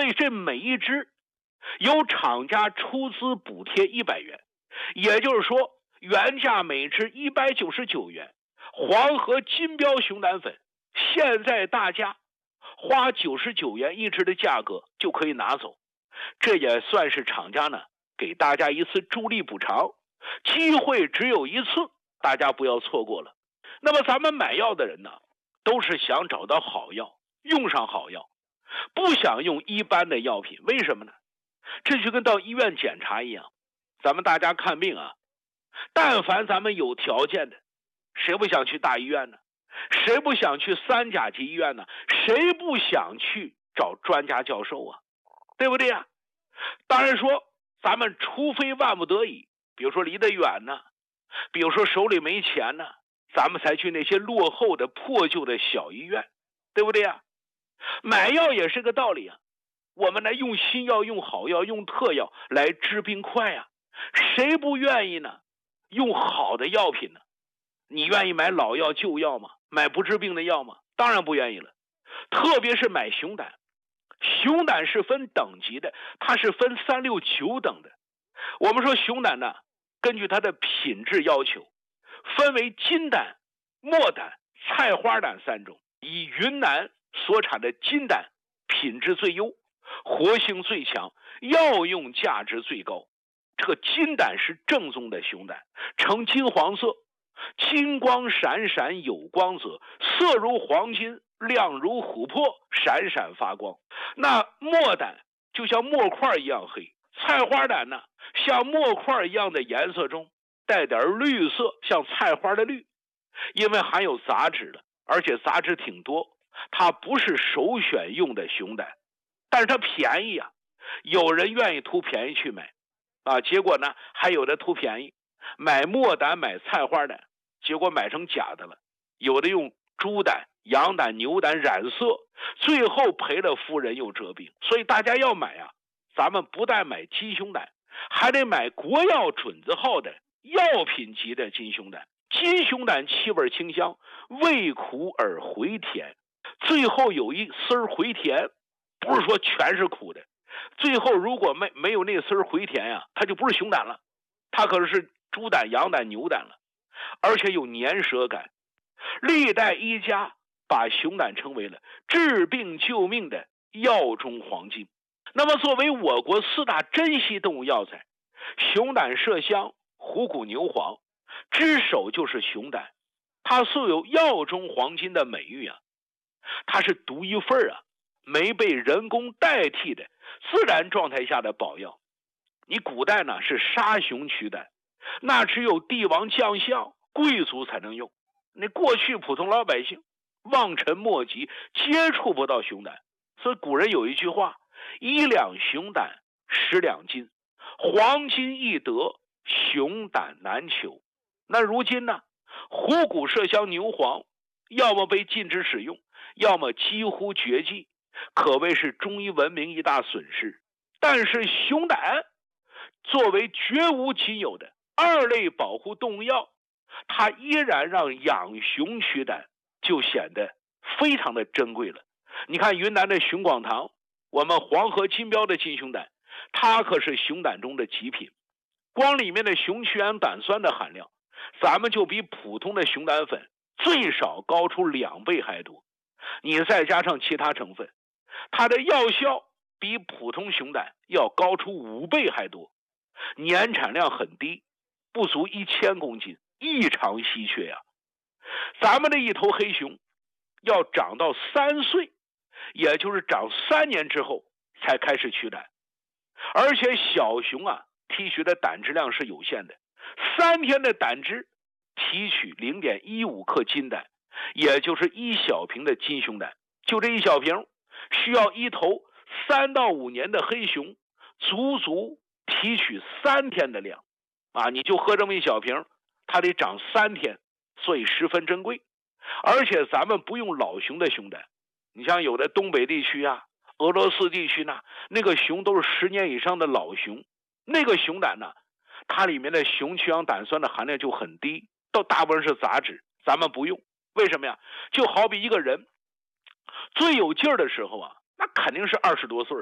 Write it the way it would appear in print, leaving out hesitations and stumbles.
所以这每一只由厂家出资补贴100元，也就是说原价每只199元，黄河金标熊胆粉现在大家花99元一只的价格就可以拿走，这也算是厂家呢给大家一次助力补偿，机会只有一次，大家不要错过了。那么咱们买药的人呢，都是想找到好药，用上好药，不想用一般的药品。为什么呢？这就跟到医院检查一样，咱们大家看病啊，但凡咱们有条件的，谁不想去大医院呢？谁不想去3甲级医院呢？谁不想去找专家教授啊？对不对啊？当然说咱们除非万不得已，比如说离得远呢，比如说手里没钱呢，咱们才去那些落后的破旧的小医院，对不对啊？买药也是个道理啊，我们来用新药，用好药，用特药来治病快啊，谁不愿意呢？用好的药品呢？你愿意买老药旧药吗？买不治病的药吗？当然不愿意了。特别是买熊胆，熊胆是分等级的，它是分3、6、9等的。我们说熊胆呢，根据它的品质要求，分为金胆、墨胆、菜花胆3种。以云南所产的金胆品质最优，活性最强，药用价值最高。这个金胆是正宗的熊胆，呈金黄色，金光闪闪有光泽，色如黄金，亮如琥珀，闪闪发光。那墨胆就像墨块一样黑，菜花胆呢，像墨块一样的颜色中带点绿色，像菜花的绿。因为含有杂质的，而且杂质挺多，它不是首选用的熊胆，但是它便宜啊，有人愿意图便宜去买啊，结果呢还有的图便宜买墨胆买菜花胆，结果买成假的了，有的用猪胆、羊胆、牛胆染色，最后赔了夫人又折兵。所以大家要买啊，咱们不但买金熊胆，还得买国药准字号的药品级的金熊胆。金熊胆气味清香，味苦而回甜，最后有一丝回甜，不是说全是苦的，最后如果没有那丝回甜呀，它就不是熊胆了，它可是猪胆、羊胆、牛胆了，而且有粘舌感。历代医家把熊胆称为了治病救命的药中黄金。那么作为我国4大珍稀动物药材，熊胆、麝香、虎骨、牛黄之首就是熊胆，它素有药中黄金的美誉啊，它是独一份啊，没被人工代替的自然状态下的宝药。你古代呢是杀熊取胆，那只有帝王将相贵族才能用，那过去普通老百姓望尘莫及，接触不到熊胆。所以古人有一句话：1两熊胆10两金，黄金易得，熊胆难求。那如今呢，虎骨、麝香、牛黄要么被禁止使用，要么几乎绝迹，可谓是中医文明一大损失。但是熊胆作为绝无仅有的2类保护动物药，它依然让养熊取胆就显得非常的珍贵了。你看云南的熊广堂，我们黄河金标的金熊胆，它可是熊胆中的极品，光里面的熊曲氨胆酸的含量，咱们就比普通的熊胆粉最少高出2倍还多。你再加上其他成分，它的药效比普通熊胆要高出5倍还多，年产量很低，不足1000公斤，异常稀缺呀。咱们的一头黑熊要长到3岁，也就是长3年之后才开始取胆，而且小熊啊提取的胆质量是有限的，3天的胆汁提取0.15克金胆，也就是1小瓶的金熊胆。就这1小瓶需要一头3到5年的黑熊足足提取3天的量啊！你就喝这么1小瓶，它得长3天，所以十分珍贵。而且咱们不用老熊的熊胆，你像有的东北地区啊、俄罗斯地区呢，那个熊都是10年以上的老熊，那个熊胆呢，它里面的熊曲氨胆酸的含量就很低，都大部分是杂质，咱们不用。为什么呀？就好比一个人最有劲儿的时候啊，那肯定是20多岁